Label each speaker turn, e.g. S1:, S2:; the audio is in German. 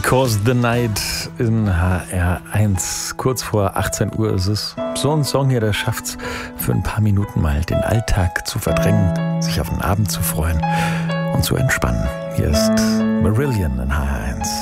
S1: Because the Night in HR1. Kurz vor 18 Uhr ist es. So ein Song hier, der schafft's für ein paar Minuten mal den Alltag zu verdrängen, sich auf den Abend zu freuen und zu entspannen. Hier ist Marillion in HR1.